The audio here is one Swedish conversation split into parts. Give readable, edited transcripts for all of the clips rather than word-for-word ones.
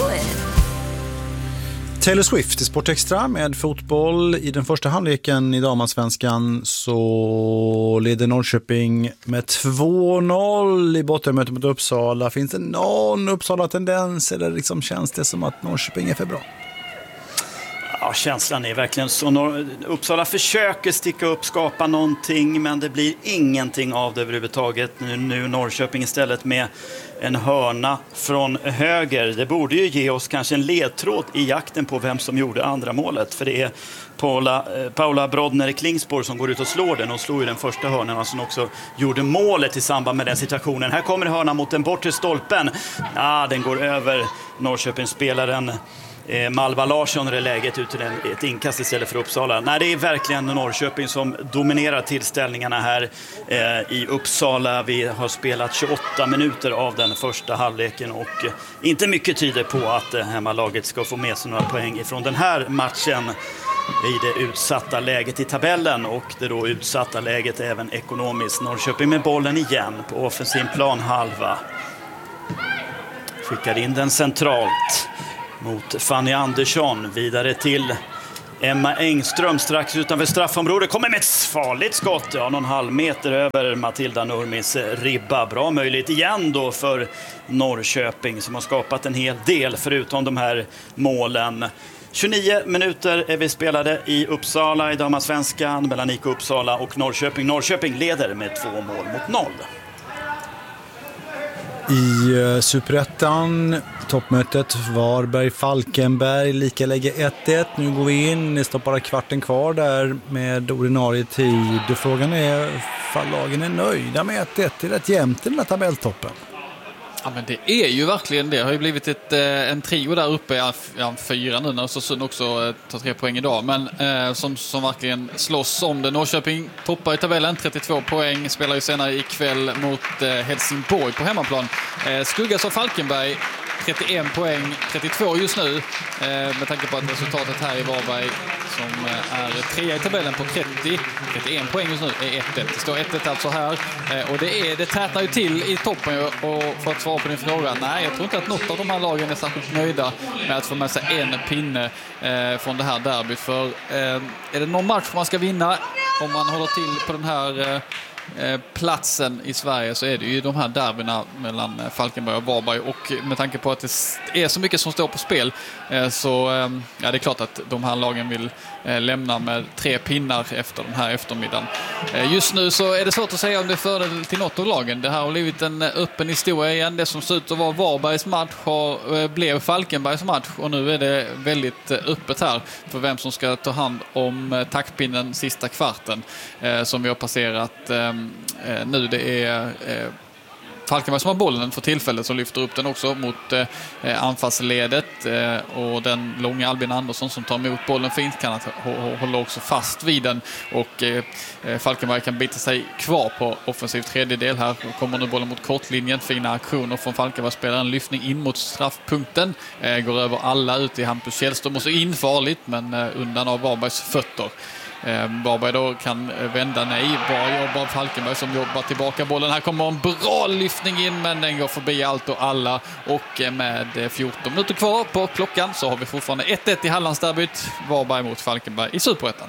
it. Taylor Swift i Sportextra med fotboll. I den första halvleken i damallsvenskan så leder Norrköping med 2-0 i bottenmötet mot Uppsala. Finns det någon Uppsala-tendens eller liksom känns det som att Norrköping är för bra? Ja, känslan är verkligen så. Uppsala försöker sticka upp, skapa någonting, men det blir ingenting av det överhuvudtaget. Nu Norrköping istället med en hörna från höger. Det borde ju ge oss kanske en ledtråd i jakten på vem som gjorde andra målet. För det är Paula Brodner i Klingsborg som går ut och slår den, och slår ju den första hörnan som också gjorde målet i samband med den situationen. Här kommer hörnan mot den bortre stolpen. Den går över Norrköpingsspelaren Malva Larsson i det läget ut till ett inkast istället för Uppsala. Nej, det är verkligen Norrköping som dominerar tillställningarna här i Uppsala. Vi har spelat 28 minuter av den första halvleken och inte mycket tyder på att hemmalaget ska få med sig några poäng ifrån den här matchen i det utsatta läget i tabellen, och det då utsatta läget även ekonomiskt. Norrköping med bollen igen på offensiv plan halva. Skickar in den centralt mot Fanny Andersson, vidare till Emma Engström strax utanför straffområdet. Kommer med ett farligt skott, någon halv meter över Matilda Nurmis ribba. Bra möjligt igen då för Norrköping som har skapat en hel del förutom de här målen. 29 minuter är vi spelade i Uppsala i damallsvenskan mellan IK Uppsala och Norrköping. Norrköping leder med 2 mål mot 0. I Superettan, toppmötet Varberg-Falkenberg, lika läge 1-1. Nu går vi in, det står bara kvarten kvar där med ordinarie tid. Frågan är om lagen är nöjda med 1-1. Det är rätt jämnt i den här tabelltoppen. Ja, men det är ju verkligen det. Det har ju blivit en trio där uppe, 4 nu när Östersund också tar 3 poäng idag. Men som verkligen slåss om det. Norrköping toppar i tabellen, 32 poäng. Spelar ju senare ikväll mot Helsingborg på hemmaplan. Skuggas av Falkenberg, 31 poäng, 32 just nu. Med tanke på att resultatet här i Varberg som är 3 i tabellen på 31 poäng just nu är 1-1. Det står 1-1 alltså här. Och det tätnar ju till i toppen. Och för att svara på din fråga, nej, jag tror inte att något av de här lagen är särskilt nöjda med att få med sig en pinne från det här derbyt. För är det någon match man ska vinna om man håller till på den här platsen i Sverige, så är det ju de här derbyna mellan Falkenberg och Varberg, och med tanke på att det är så mycket som står på spel så det är klart att de här lagen vill lämna med 3 pinnar efter den här eftermiddagen. Just nu så är det svårt att säga om det är fördel till något av lagen. Det här har blivit en öppen historia igen. Det som ser ut att vara Varbergs match blev Falkenbergs match, och nu är det väldigt öppet här för vem som ska ta hand om taktpinnen sista kvarten som vi har passerat nu. Det är Falkenberg som har bollen för tillfället, som lyfter upp den också mot anfallsledet, och den långa Albin Andersson som tar emot bollen fint kan hålla också fast vid den, och Falkenberg kan bita sig kvar på offensiv tredjedel. Här kommer nu bollen mot kortlinjen, fina aktioner från Falkenberg, spelar en lyftning in mot straffpunkten, går över alla ut i Hampus Källström och så in farligt, men undan av Varbergs fötter. Varberg då kan vända bra jobb av Falkenberg som jobbar tillbaka bollen. Här kommer en bra lyftning in, men den går förbi allt och alla, och med 14 minuter kvar på klockan så har vi fortfarande 1-1 i Hallandsderbyt, Varberg mot Falkenberg i Superettan.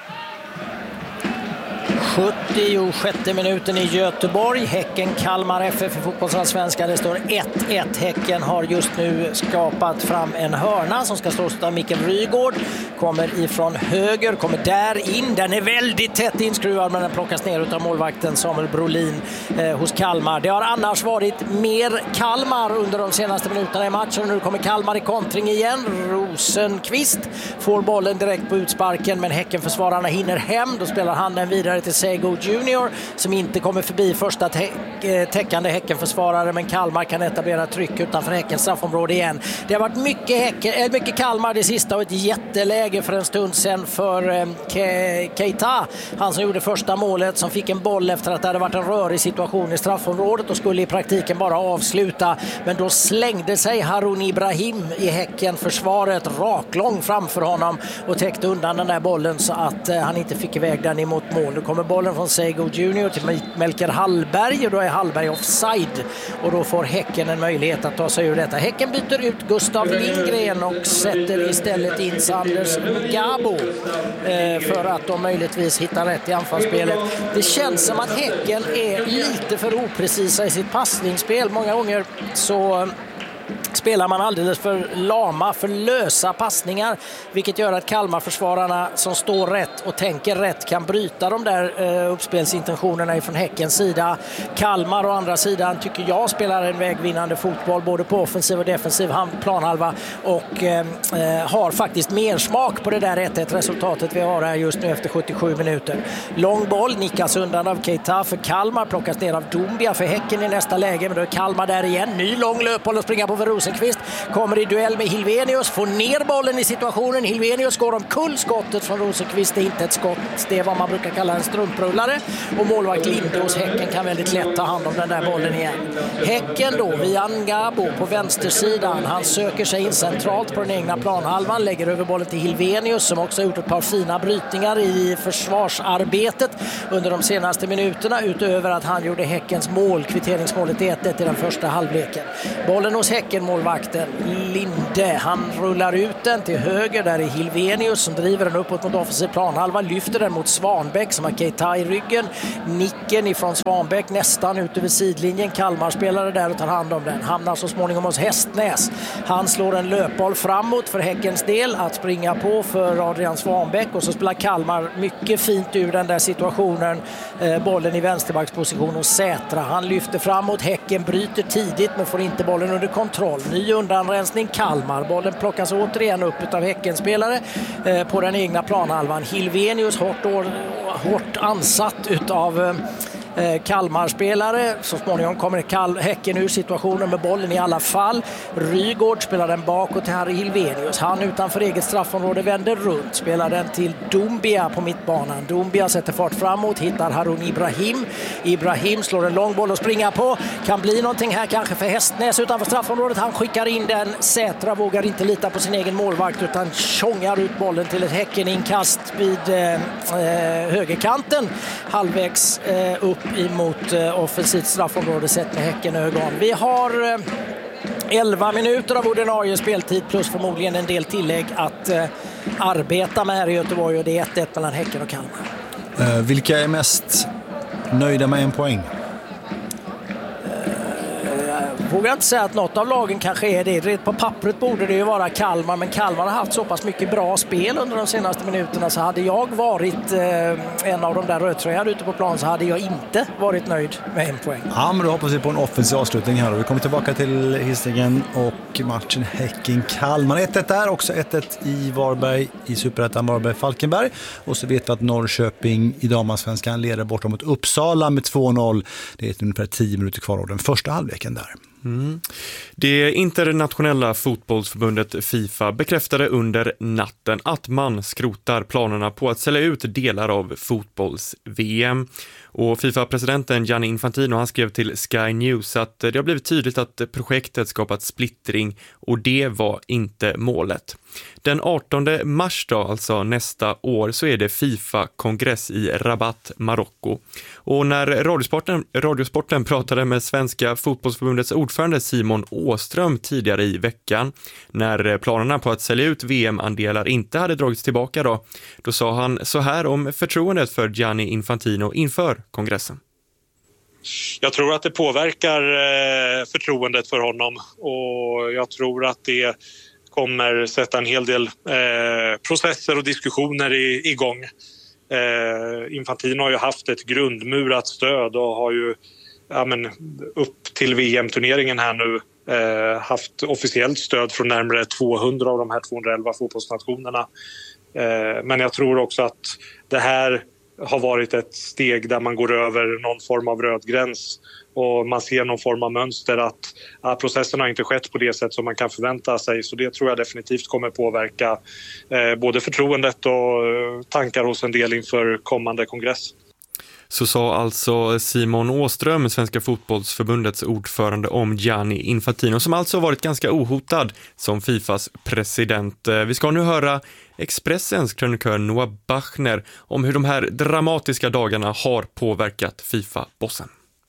76 minuten i Göteborg. Häcken Kalmar FF i fotbollsallsvenskan. Det står 1-1. Häcken har just nu skapat fram en hörna som ska slås av Mikael Rygård. Kommer ifrån höger, kommer där in. Den är väldigt tätt inskruvad, men den plockas ner av målvakten Samuel Brolin hos Kalmar. Det har annars varit mer Kalmar under de senaste minuterna i matchen. Nu kommer Kalmar i kontring igen. Rosenqvist får bollen direkt på utsparken, men Häcken-försvararna hinner hem. Då spelar han den vidare till Sego Junior som inte kommer förbi första täckande Häcken-försvarare, men Kalmar kan etablera tryck utanför Häckens straffområde igen. Det har varit mycket Kalmar det sista, och ett jätteläge för en stund sedan för Keita, han som gjorde första målet, som fick en boll efter att det hade varit en rörig situation i straffområdet och skulle i praktiken bara avsluta, men då slängde sig Harun Ibrahim i Häcken-försvaret raklång framför honom och täckte undan den där bollen så att han inte fick iväg den emot mål. Nu kommer bollen från Seigo Junior till Melker Hallberg och då är Hallberg offside och då får Häcken en möjlighet att ta sig ur detta. Häcken byter ut Gustav Lindgren och sätter istället in Sanders Ngabo för att de möjligtvis hittar rätt i anfallsspelet. Det känns som att Häcken är lite för oprecisa i sitt passningsspel. Många gånger så spelar man alldeles för lama, för lösa passningar, vilket gör att Kalmar-försvararna som står rätt och tänker rätt kan bryta de där uppspelsintentionerna ifrån Häckens sida. Kalmar å andra sidan tycker jag spelar en vägvinnande fotboll både på offensiv och defensiv planhalva och har faktiskt mer smak på det där 1-1 resultatet vi har här just nu efter 77 minuter. Lång boll nickas undan av Keita för Kalmar, plockas ner av Dumbia för Häcken i nästa läge, men då är Kalmar där igen. Ny lång löpboll och springa på för Rosenqvist. Kommer i duell med Hilvenius, får ner bollen i situationen. Hilvenius går omkull skottet från Rosenqvist. Det är inte ett skott, det är vad man brukar kalla en strumprullare. Och målvakt Linde hos Häcken kan väldigt lätt ta hand om den där bollen igen. Häcken då via Ngabo på vänstersidan. Han söker sig in centralt på den egna planhalvan. Lägger över bollen till Hilvenius som också har gjort ett par fina brytningar i försvarsarbetet under de senaste minuterna. Utöver att han gjorde Häckens mål, kvitteringsmålet 1-1 i den första halvleken. Bollen hos Häcken, målvakten Linde. Han rullar ut den till höger. Där är Hilvenius som driver den uppåt mot offensiv planhalva. Lyfter den mot Svanbäck som har Keita i ryggen. Nicken ifrån Svanbäck nästan ut över sidlinjen. Kalmar spelare där och tar hand om den. Hamnar så småningom hos Hästnäs. Han slår en löpboll framåt för Häckens del att springa på för Adrian Svanbäck. Och så spelar Kalmar mycket fint ur den där situationen. Bollen i vänsterbacksposition hos Sätra. Han lyfter framåt. Häcken bryter tidigt men får inte bollen under kontroll. Ny undanrensning Kalmar. Bollen plockas återigen upp av Häckenspelare på den egna planhalvan. Hilvenius hårt ansatt utav Kalmar-spelare. Så småningom kommer Häcken ur situationen med bollen i alla fall. Rygård spelar den bakåt till Harry Hilvenius. Han utanför eget straffområde vänder runt. Spelar den till Dumbia på mittbanan. Dumbia sätter fart framåt. Hittar Harun Ibrahim. Ibrahim slår en lång boll och springer på. Kan bli någonting här kanske för Hästnäs utanför straffområdet. Han skickar in den. Sätra vågar inte lita på sin egen målvakt utan tjongar ut bollen till ett Häcken-inkast vid högerkanten. Halvvägs upp emot offensivt straffområde sett med Häcken-ögon. Vi har 11 minuter av ordinarie speltid plus förmodligen en del tillägg att arbeta med här i Göteborg och det är 1-1 mellan Häcken och Kalmar. Vilka är mest nöjda med en poäng? Vågar inte säga att något av lagen kanske är det. Rätt på pappret borde det ju vara Kalmar, men Kalmar har haft så pass mycket bra spel under de senaste minuterna så hade jag varit en av de där rödtröjade ute på plan så hade jag inte varit nöjd med en poäng. Ja, men då hoppas vi på en offensiv avslutning här. Vi kommer tillbaka till Hisingen och matchen Häcken-Kalmar. 1-1 där, också 1-1 i Varberg, i Superettan Varberg-Falkenberg. Och så vet vi att Norrköping i damallsvenskan leder bortom mot Uppsala med 2-0. Det är ungefär 10 minuter kvar av den första halvleken där. Det internationella fotbollsförbundet FIFA bekräftade under natten att man skrotar planerna på att sälja ut delar av fotbolls-VM. Och FIFA-presidenten Gianni Infantino han skrev till Sky News att det har blivit tydligt att projektet skapat splittring och det var inte målet. Den 18 mars då, alltså nästa år, så är det FIFA-kongress i Rabat, Marocko. Och när Radiosporten pratade med Svenska fotbollsförbundets ordförande Simon Åström tidigare i veckan, när planerna på att sälja ut VM-andelar inte hade dragits tillbaka då sa han så här om förtroendet för Gianni Infantino inför kongressen. Jag tror att det påverkar förtroendet för honom och jag tror att det kommer sätta en hel del processer och diskussioner igång. Infantino har ju haft ett grundmurat stöd och har ju upp till VM-turneringen här nu haft officiellt stöd från närmare 200 av de här 211 fotbollsnationerna. Men jag tror också att det här har varit ett steg där man går över någon form av röd gräns och man ser någon form av mönster att processen har inte skett på det sätt som man kan förvänta sig. Så det tror jag definitivt kommer påverka både förtroendet och tankar hos en del inför kommande kongress. Så sa alltså Simon Åström, Svenska fotbollsförbundets ordförande, om Gianni Infantino, som alltså varit ganska ohotad som Fifas president. Vi ska nu höra Expressens krönikör Noah Bachner om hur de här dramatiska dagarna har påverkat FIFA-bossen.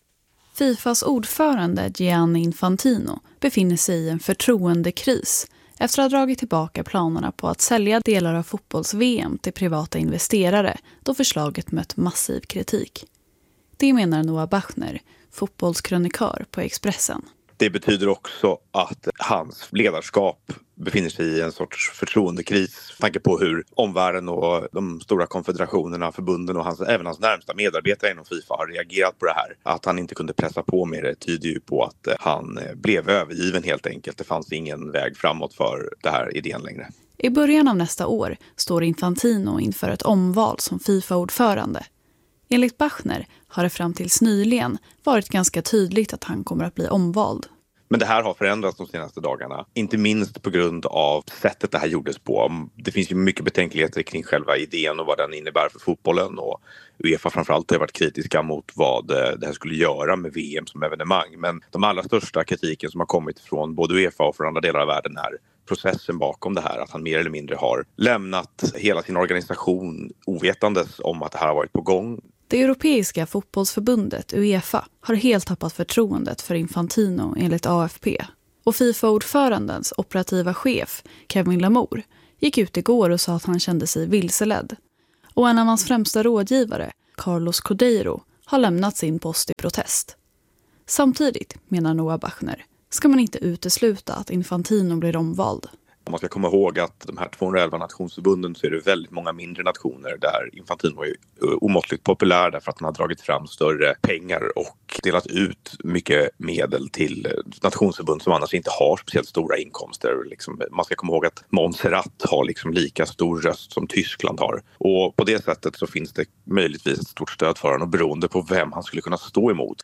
Fifas ordförande Gianni Infantino befinner sig i en förtroendekris efter att ha dragit tillbaka planerna på att sälja delar av fotbolls-VM till privata investerare då förslaget mött massiv kritik. Det menar Noah Bachner, fotbollskrönikör på Expressen. Det betyder också att hans ledarskap befinner sig i en sorts förtroendekris. Med tanke på hur omvärlden och de stora konfederationerna, förbunden och även hans närmsta medarbetare inom FIFA har reagerat på det här. Att han inte kunde pressa på med det tyder ju på att han blev övergiven helt enkelt. Det fanns ingen väg framåt för det här idén längre. I början av nästa år står Infantino inför ett omval som FIFA-ordförande. Enligt Bachner har det fram tills nyligen varit ganska tydligt att han kommer att bli omvald. Men det här har förändrats de senaste dagarna. Inte minst på grund av sättet det här gjordes på. Det finns ju mycket betänkligheter kring själva idén och vad den innebär för fotbollen. Och UEFA framförallt har varit kritiska mot vad det här skulle göra med VM som evenemang. Men de allra största kritiken som har kommit från både UEFA och från andra delar av världen är processen bakom det här. Att han mer eller mindre har lämnat hela sin organisation ovetandes om att det här har varit på gång. Det europeiska fotbollsförbundet UEFA har helt tappat förtroendet för Infantino enligt AFP. Och FIFA-ordförandens operativa chef, Kevin Lamour, gick ut igår och sa att han kände sig vilseledd. Och en av hans främsta rådgivare, Carlos Cordeiro, har lämnat sin post i protest. Samtidigt, menar Noah Bachner, ska man inte utesluta att Infantino blir omvald. Om man ska komma ihåg att de här 211 nationsförbunden så är det väldigt många mindre nationer där Infantino är omåttligt populär därför att han har dragit fram större pengar och delat ut mycket medel till nationsförbund som annars inte har speciellt stora inkomster. Man ska komma ihåg att Montserrat har lika stor röst som Tyskland har. Och på det sättet så finns det möjligtvis ett stort stöd för honom beroende på vem han skulle kunna stå emot.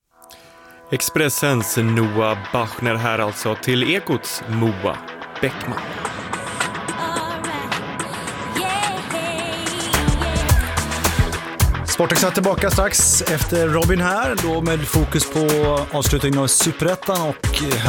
Expressens Noah Bachner här alltså till Ekots Moa Bäckman. Sportextra tillbaka strax efter Robin här, då med fokus på avslutningen av Superettan och